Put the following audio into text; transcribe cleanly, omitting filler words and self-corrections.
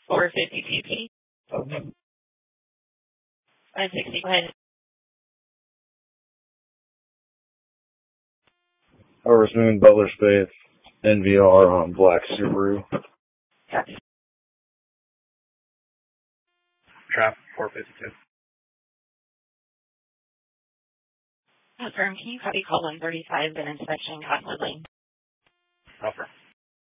450 Okay. 560, go ahead. Harvest Moon, Butler Space, NVR on Black Subaru. Copy. Traffic 452. Confirm, can you copy call 135 and inspection Cottonwood Lane? Offer.